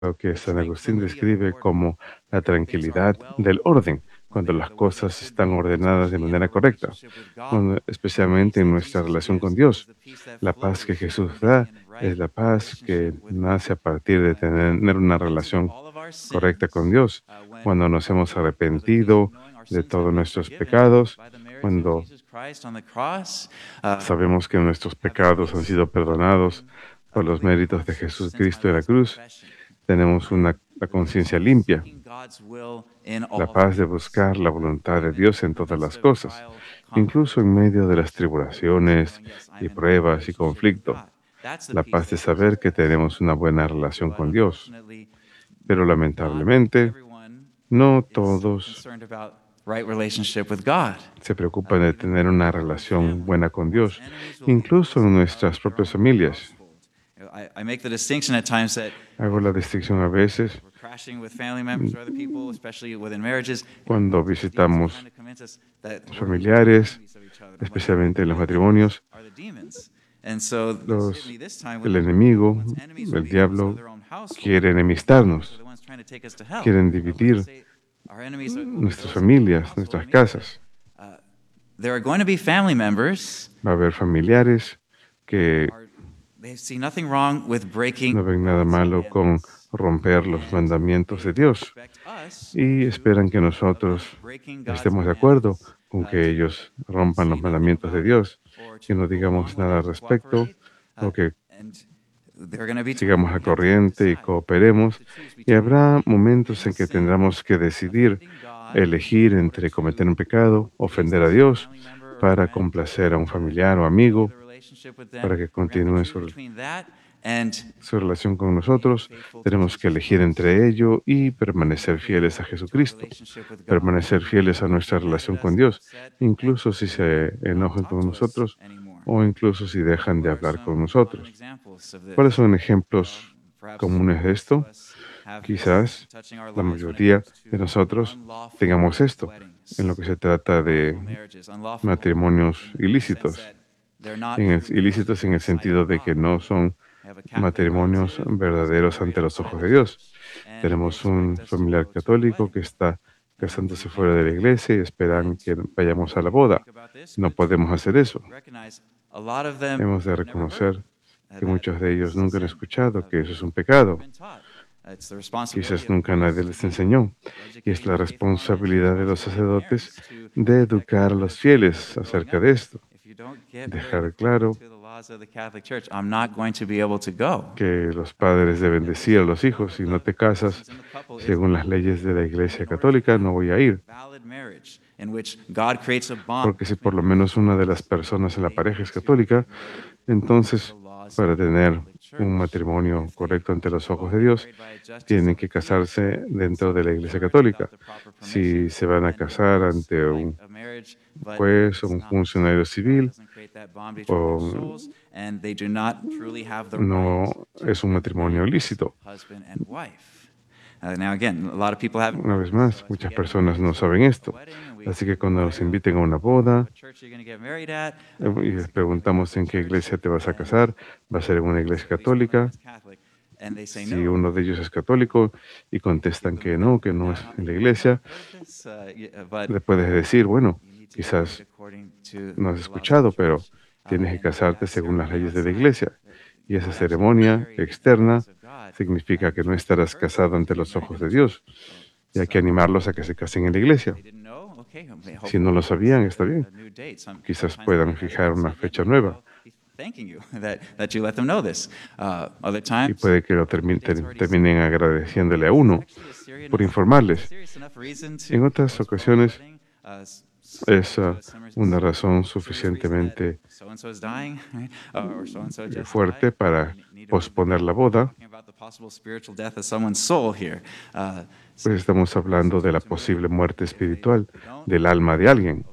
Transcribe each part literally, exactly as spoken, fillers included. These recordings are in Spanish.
Lo que San Agustín describe como la tranquilidad del orden, cuando las cosas están ordenadas de manera correcta, cuando- especialmente en nuestra relación con Dios. La paz que Jesús da es la paz que nace a partir de tener una relación correcta con Dios, cuando nos hemos arrepentido de todos nuestros pecados, cuando sabemos que nuestros pecados han sido perdonados por los méritos de Jesucristo en la cruz. Tenemos una la conciencia limpia, la paz de buscar la voluntad de Dios en todas las cosas, incluso en medio de las tribulaciones y pruebas y conflicto. La paz de saber que tenemos una buena relación con Dios. Pero lamentablemente, no todos se preocupan de tener una relación buena con Dios, incluso en nuestras propias familias. Hago la distinción a veces cuando visitamos familiares, especialmente en los matrimonios, los, el enemigo, el diablo, quiere enemistarnos, quieren dividir nuestras familias, nuestras casas. There are going to be family members Va a haber familiares que they see nothing wrong with breaking no ven nada malo con romper los mandamientos de Dios y esperan que nosotros estemos de acuerdo con que ellos rompan los mandamientos de Dios, que no digamos nada al respecto o que sigamos la corriente y cooperemos. Y habrá momentos en que tendremos que decidir, elegir entre cometer un pecado, ofender a Dios, para complacer a un familiar o amigo, para que continúe su, su relación con nosotros. Tenemos que elegir entre ello y permanecer fieles a Jesucristo, permanecer fieles a nuestra relación con Dios, incluso si se enojan con nosotros o incluso si dejan de hablar con nosotros. ¿Cuáles son ejemplos comunes de esto? Quizás la mayoría de nosotros tengamos esto en lo que se trata de matrimonios ilícitos. En el- ilícitos en el sentido de que no son matrimonios verdaderos ante los ojos de Dios. Tenemos un familiar católico que está casándose fuera de la iglesia y esperan que vayamos a la boda. No podemos hacer eso. Hemos de reconocer que muchos de ellos nunca han escuchado que eso es un pecado. Quizás nunca nadie les enseñó. Y es la responsabilidad de los sacerdotes de educar a los fieles acerca de esto. Dejar claro que los padres deben decir a los hijos: si no te casas según las leyes de la Iglesia Católica, no voy a ir. Porque si por lo menos una de las personas en la pareja es católica, entonces, para tener un matrimonio correcto ante los ojos de Dios, tienen que casarse dentro de la Iglesia Católica. Si se van a casar ante un juez o un funcionario civil, o no es un matrimonio ilícito. Una vez más, muchas personas no saben esto. Así que cuando nos inviten a una boda eh, y les preguntamos en qué iglesia te vas a casar, va a ser en una iglesia católica. Si uno de ellos es católico y contestan que no, que no es en la iglesia, le puedes decir: bueno, quizás no has escuchado, pero tienes que casarte según las leyes de la iglesia. Y esa ceremonia externa significa que no estarás casado ante los ojos de Dios. Y hay que animarlos a que se casen en la iglesia. Si no lo sabían, está bien. Quizás puedan fijar una fecha nueva. Y puede que lo termi- ter- terminen agradeciéndole a uno por informarles. En otras ocasiones es uh, una razón suficientemente eh, fuerte para posponer la boda. Pues estamos hablando de la posible muerte espiritual del alma de alguien.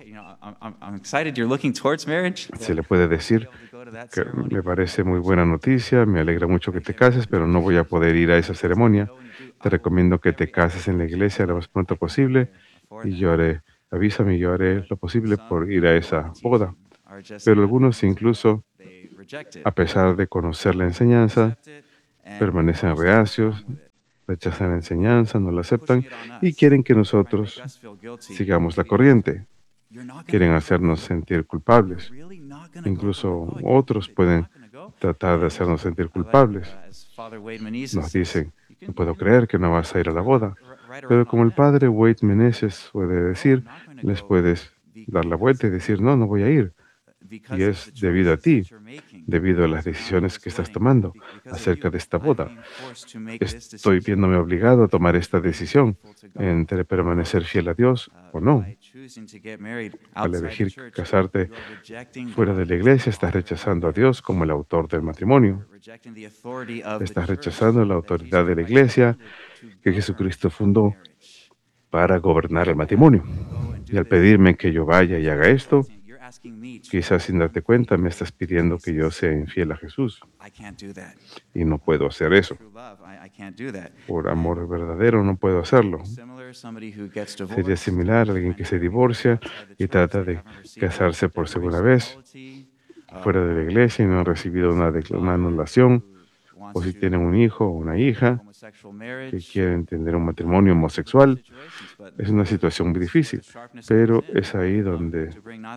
Se le puede decir que me parece muy buena noticia, me alegra mucho que te cases, pero no voy a poder ir a esa ceremonia. Te recomiendo que te cases en la iglesia lo más pronto posible y yo haré, avísame, y yo haré lo posible por ir a esa boda. Pero algunos incluso, a pesar de conocer la enseñanza, permanecen reacios, rechazan la enseñanza, no la aceptan y quieren que nosotros sigamos la corriente. Quieren hacernos sentir culpables. Incluso otros pueden tratar de hacernos sentir culpables. Nos dicen, no puedo creer que no vas a ir a la boda. Pero como el padre Wade Meneses suele decir, les puedes dar la vuelta y decir, no, no voy a ir. Y es debido a ti, debido a las decisiones que estás tomando acerca de esta boda. Estoy viéndome obligado a tomar esta decisión entre permanecer fiel a Dios o no. Al elegir casarte fuera de la iglesia, estás rechazando a Dios como el autor del matrimonio. Estás rechazando la autoridad de la iglesia que Jesucristo fundó para gobernar el matrimonio. Y al pedirme que yo vaya y haga esto, quizás sin darte cuenta me estás pidiendo que yo sea infiel a Jesús. Y no puedo hacer eso. Por amor verdadero no puedo hacerlo. Sería similar a alguien que se divorcia y trata de casarse por segunda vez fuera de la iglesia y no ha recibido una, una anulación. O si tienen un hijo o una hija que quieren tener un matrimonio homosexual, es una situación muy difícil, pero es ahí donde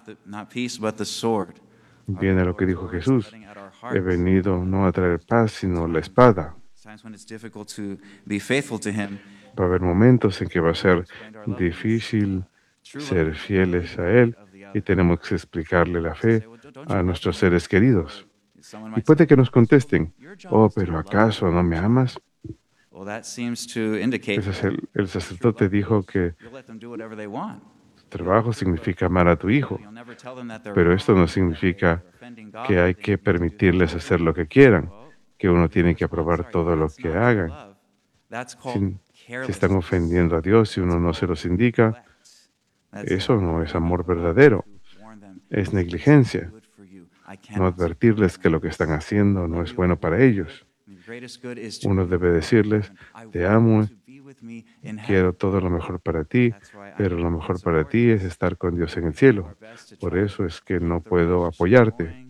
viene lo que dijo Jesús: he venido no a traer paz, sino la espada. Va a haber momentos en que va a ser difícil ser fieles a Él y tenemos que explicarle la fe a nuestros seres queridos. Y puede que nos contesten, oh, pero ¿acaso no me amas? Entonces el, el sacerdote dijo que tu trabajo significa amar a tu hijo, pero esto no significa que hay que permitirles hacer lo que quieran, que uno tiene que aprobar todo lo que hagan. Si, si están ofendiendo a Dios y uno no se los indica, eso no es amor verdadero, es negligencia. No advertirles que lo que están haciendo no es bueno para ellos. Uno debe decirles, te amo, quiero todo lo mejor para ti, pero lo mejor para ti es estar con Dios en el cielo. Por eso es que no puedo apoyarte.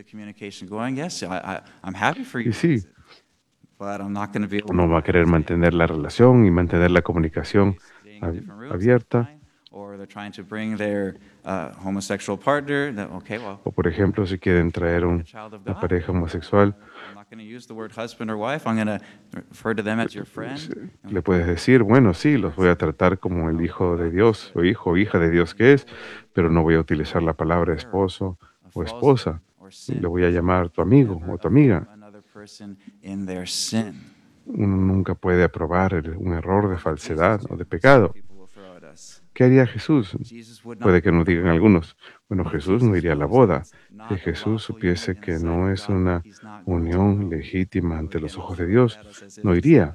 Y sí, uno va a querer mantener la relación y mantener la comunicación abierta. O por ejemplo, si quieren traer un, una pareja homosexual, le puedes decir, bueno, sí, los voy a tratar como el hijo de Dios, o hijo o hija de Dios que es, pero no voy a utilizar la palabra esposo o esposa. Le voy a llamar tu amigo o tu amiga. Uno nunca puede aprobar el, un error de falsedad o de pecado. ¿Qué haría Jesús? Puede que nos digan algunos, bueno, Jesús no iría a la boda. Si Jesús supiese que no es una unión legítima ante los ojos de Dios, no iría.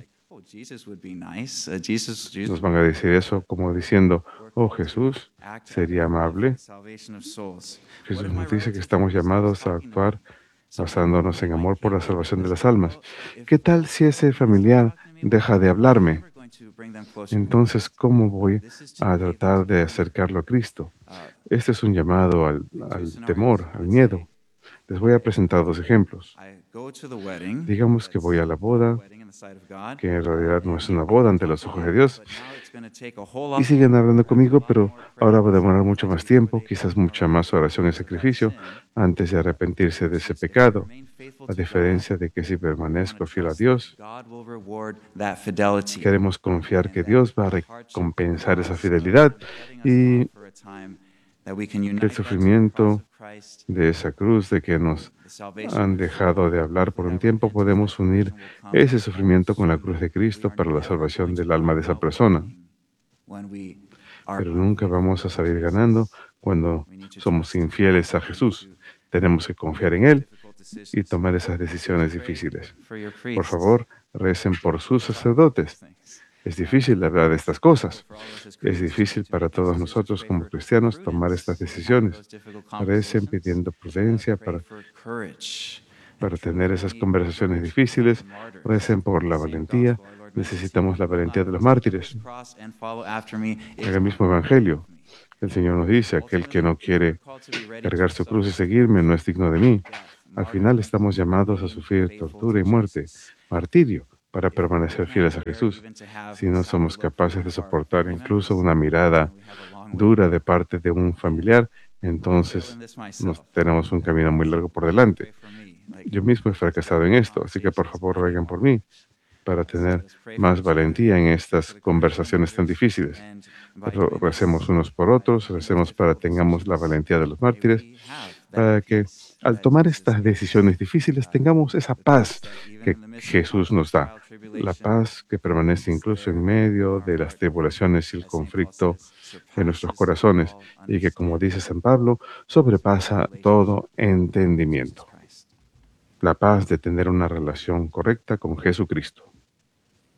Nos van a decir eso como diciendo, oh, Jesús sería amable. Jesús nos dice que estamos llamados a actuar basándonos en amor por la salvación de las almas. ¿Qué tal si ese familiar deja de hablarme? Entonces, ¿cómo voy a tratar de acercarlo a Cristo? Este es un llamado al, al temor, al miedo. Les voy a presentar dos ejemplos. Digamos que voy a la boda, que en realidad no es una boda ante los ojos de Dios, y siguen hablando conmigo, pero ahora va a demorar mucho más tiempo, quizás mucha más oración y sacrificio, antes de arrepentirse de ese pecado. A diferencia de que si permanezco fiel a Dios, queremos confiar que Dios va a recompensar esa fidelidad y el sufrimiento de esa cruz, de que nos han dejado de hablar por un tiempo, podemos unir ese sufrimiento con la cruz de Cristo para la salvación del alma de esa persona. Pero nunca vamos a salir ganando cuando somos infieles a Jesús. Tenemos que confiar en Él y tomar esas decisiones difíciles. Por favor, recen por sus sacerdotes. Es difícil hablar de estas cosas. Es difícil para todos nosotros como cristianos tomar estas decisiones. Recen pidiendo prudencia para, para tener esas conversaciones difíciles. Recen por la valentía. Necesitamos la valentía de los mártires. En el mismo Evangelio, el Señor nos dice, aquel que no quiere cargar su cruz y seguirme no es digno de mí. Al final estamos llamados a sufrir tortura y muerte, martirio para permanecer fieles a Jesús. Si no somos capaces de soportar incluso una mirada dura de parte de un familiar, entonces nos tenemos un camino muy largo por delante. Yo mismo he fracasado en esto, así que por favor rueguen por mí para tener más valentía en estas conversaciones tan difíciles. Pero recemos unos por otros, recemos para que tengamos la valentía de los mártires, para que al tomar estas decisiones difíciles tengamos esa paz que Jesús nos da, la paz que permanece incluso en medio de las tribulaciones y el conflicto en nuestros corazones y que, como dice San Pablo, sobrepasa todo entendimiento. La paz de tener una relación correcta con Jesucristo.